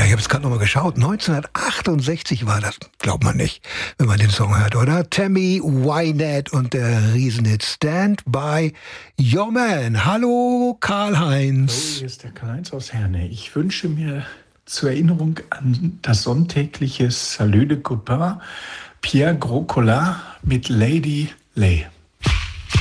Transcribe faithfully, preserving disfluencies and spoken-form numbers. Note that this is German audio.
ich habe es gerade nochmal geschaut. neunzehnhundertachtundsechzig war das, glaubt man nicht, wenn man den Song hört, oder? Tammy Wynette und der Riesenhit Stand by Your Man. Hallo Karl-Heinz. Hallo, hier ist der Karl-Heinz aus Herne. Ich wünsche mir zur Erinnerung an das sonntägliche Salut de Copain Pierre Groscola mit Lady Lay.